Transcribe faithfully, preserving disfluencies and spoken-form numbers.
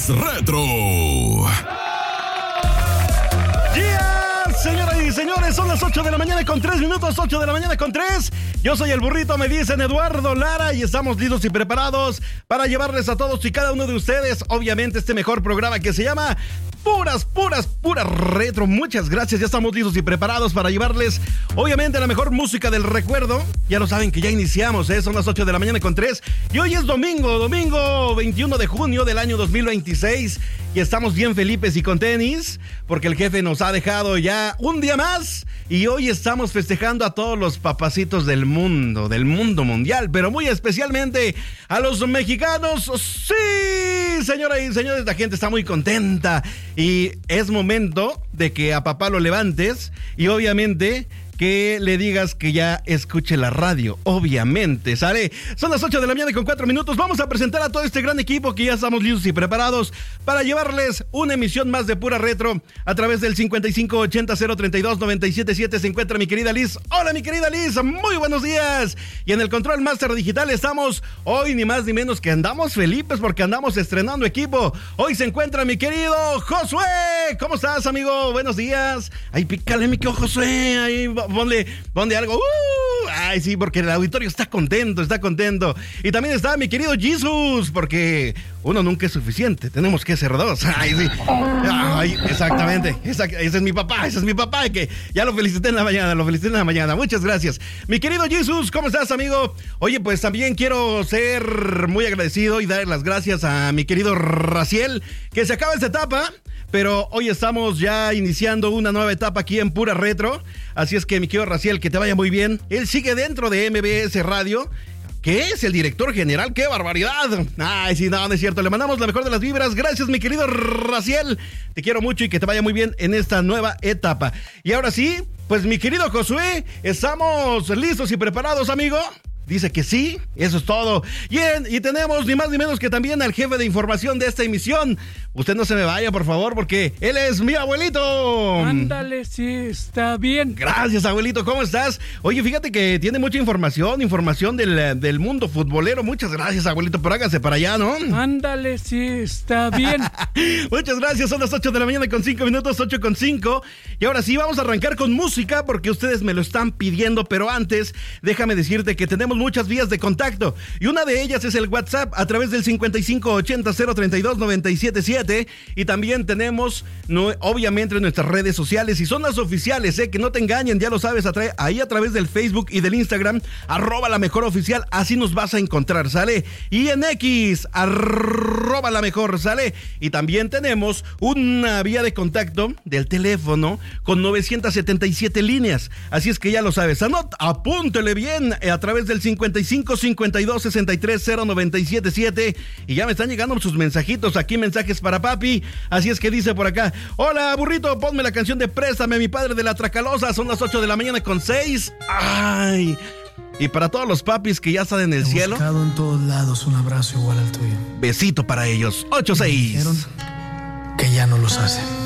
más retro. Yeah, señoras y señores, son las ocho de la mañana con tres minutos, ocho de la mañana con tres. Yo soy el burrito, me dicen Eduardo Lara, y estamos listos y preparados para llevarles a todos y cada uno de ustedes, obviamente, este mejor programa que se llama Puras, puras, puras retro. Muchas gracias, ya estamos listos y preparados para llevarles, obviamente, la mejor música del recuerdo. Ya lo saben que ya iniciamos, ¿eh? Son las ocho de la mañana con tres. Y hoy es domingo, domingo veintiuno de junio del año dos mil veintiséis. Y estamos bien felices y con tenis, porque el jefe nos ha dejado ya un día más. Y hoy estamos festejando a todos los papacitos del mundo, del mundo mundial, pero muy especialmente a los mexicanos. Sí, señoras y señores, la gente está muy contenta. Y es momento de que a papá lo levantes y obviamente que le digas que ya escuche la radio, obviamente, ¿sale? Son las ocho de la mañana con cuatro minutos. Vamos a presentar a todo este gran equipo que ya estamos listos y preparados para llevarles una emisión más de Pura Retro a través del cincuenta y cinco ochenta cero treinta y dos noventa y siete siete. Se encuentra mi querida Liz. Hola, mi querida Liz, muy buenos días. Y en el Control Master Digital estamos hoy ni más ni menos que andamos felices porque andamos estrenando equipo. Hoy se encuentra mi querido Josué. ¿Cómo estás, amigo? Buenos días. Ay, pícale, mi querido Josué. Ahí Ponle, ponle algo. Uh, ay, sí, porque el auditorio está contento, está contento. Y también está mi querido Jesus, porque uno nunca es suficiente, tenemos que ser dos. Ay, sí. Ay, exactamente. Esa, ese es mi papá, ese es mi papá, que ya lo felicité en la mañana, lo felicité en la mañana. Muchas gracias. Mi querido Jesus, ¿cómo estás, amigo? Oye, pues también quiero ser muy agradecido y dar las gracias a mi querido Raciel, que se acaba esta etapa. Pero hoy estamos ya iniciando una nueva etapa aquí en Pura Retro. Así es que, mi querido Raciel, que te vaya muy bien. Él sigue dentro de M B S Radio. ¿Qué es? El director general. ¡Qué barbaridad! Ay, sí, no, no es cierto. Le mandamos la mejor de las vibras. Gracias, mi querido Raciel. Te quiero mucho y que te vaya muy bien en esta nueva etapa. Y ahora sí, pues, mi querido Josué, ¿estamos listos y preparados, amigo? Dice que sí, eso es todo. Bien, y tenemos ni más ni menos que también al jefe de información de esta emisión. Usted no se me vaya, por favor, porque él es mi abuelito. Ándale, sí, está bien. Gracias, abuelito, ¿cómo estás? Oye, fíjate que tiene mucha información, información del, del mundo futbolero. Muchas gracias, abuelito, pero hágase para allá, ¿no? Ándale, sí, está bien. Muchas gracias, son las ocho de la mañana con cinco minutos, ocho con cinco. Y ahora sí, vamos a arrancar con música porque ustedes me lo están pidiendo, pero antes, déjame decirte que tenemos muchas vías de contacto y una de ellas es el WhatsApp a través del cincuenta y cinco ochenta cero treinta y dos noventa y siete siete, y también tenemos no, obviamente nuestras redes sociales y son las oficiales, eh, que no te engañen, ya lo sabes, atra- ahí a través del Facebook y del Instagram, arroba la mejor oficial, así nos vas a encontrar, ¿sale? Y en X, arroba la mejor, ¿sale? Y también tenemos una vía de contacto del teléfono con novecientas setenta y siete líneas, así es que ya lo sabes, anota, apúntele bien eh, a través del cincuenta y cinco cincuenta y dos sesenta y tres cero noventa y siete siete. Y ya me están llegando sus mensajitos aquí, mensajes para papi. Así es que dice por acá: hola, burrito, ponme la canción de Préstame, mi padre de la Tracalosa. Son las ocho de la mañana con seis. Ay. Y para todos los papis que ya están en el He cielo, buscado en todos lados un abrazo igual al tuyo. besito para ellos. ocho seis. Dijeron que ya no los hacen.